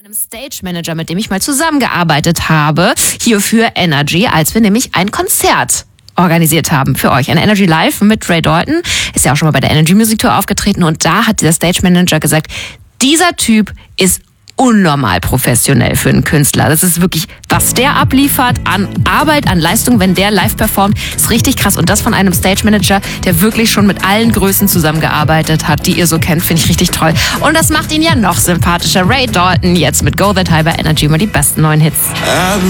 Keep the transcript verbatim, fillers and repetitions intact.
einem Stage Manager, mit dem ich mal zusammengearbeitet habe, hier für Energy, als wir nämlich ein Konzert organisiert haben für euch. Ein Energy Live mit Ray Dalton. Ist ja auch schon mal bei der Energy Music Tour aufgetreten und da hat dieser Stage Manager gesagt, dieser Typ ist unnormal professionell für einen Künstler. Das ist wirklich, was der abliefert an Arbeit, an Leistung, wenn der live performt, ist richtig krass. Und das von einem Stage Manager, der wirklich schon mit allen Größen zusammengearbeitet hat, die ihr so kennt, finde ich richtig toll. Und das macht ihn ja noch sympathischer. Ray Dalton jetzt mit Go That High bei Energy, immer die besten neuen Hits.